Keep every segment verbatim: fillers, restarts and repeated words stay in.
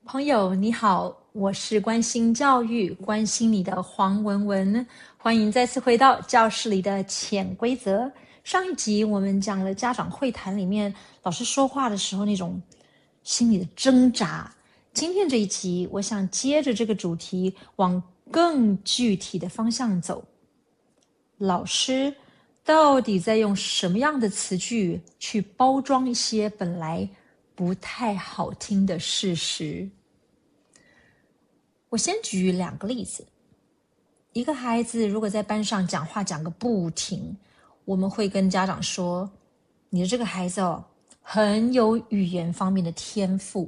朋友你好，我是关心教育、关心你的黄文文，欢迎再次回到教室里的潜规则。上一集我们讲了家长会谈里面老师说话的时候那种心里的挣扎，今天这一集我想接着这个主题往更具体的方向走。老师到底在用什么样的词句去包装一些本来不太好听的事实？我先举两个例子。一个孩子如果在班上讲话讲个不停，我们会跟家长说，你的这个孩子哦，很有语言方面的天赋。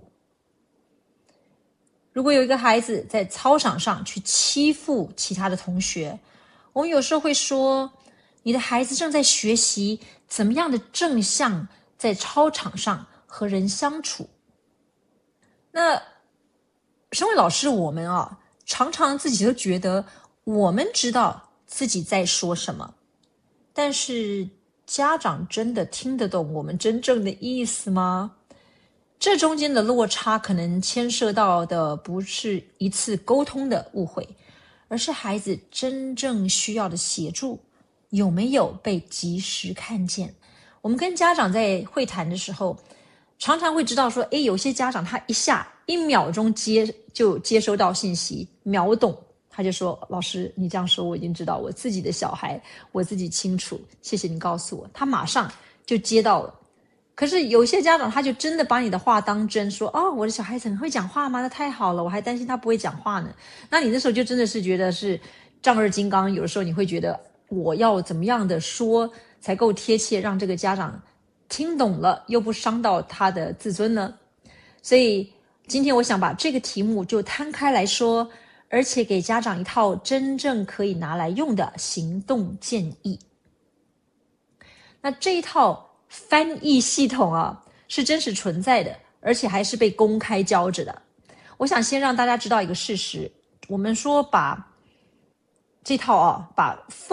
如果有一个孩子在操场上去欺负其他的同学，我们有时候会说，你的孩子正在学习怎么样的正向在操场上和人相处。那身为老师，我们啊，常常自己都觉得我们知道自己在说什么，但是家长真的听得懂我们真正的意思吗？这中间的落差可能牵涉到的不是一次沟通的误会，而是孩子真正需要的协助有没有被及时看见。我们跟家长在会谈的时候，常常会知道说，诶，有些家长他一下一秒钟接就接收到信息，秒懂，他就说，老师你这样说我已经知道，我自己的小孩我自己清楚，谢谢你告诉我，他马上就接到了。可是有些家长他就真的把你的话当真，说哦，我的小孩子很会讲话吗？那太好了，我还担心他不会讲话呢。那你那时候就真的是觉得是丈二金刚，有的时候你会觉得我要怎么样的说才够贴切，让这个家长听懂了又不伤到他的自尊呢？所以今天我想把这个题目就摊开来说，而且给家长一套真正可以拿来用的行动建议。那这一套翻译系统啊，是真实存在的，而且还是被公开教着的。我想先让大家知道一个事实，我们说把这套啊，把